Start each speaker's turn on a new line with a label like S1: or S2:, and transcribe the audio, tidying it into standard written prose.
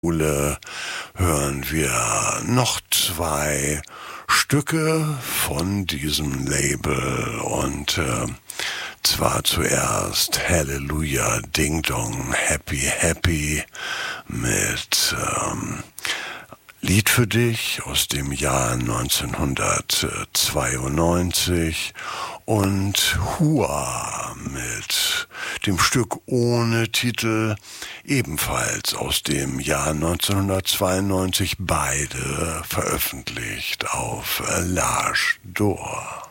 S1: Schule hören wir noch 2 Stücke von diesem Label und zwar zuerst Halleluja Ding Dong Happy Happy mit Lied für dich aus dem Jahr 1992 und Hua mit dem Stück ohne Titel, ebenfalls aus dem Jahr 1992, beide veröffentlicht auf L'Age d'Or.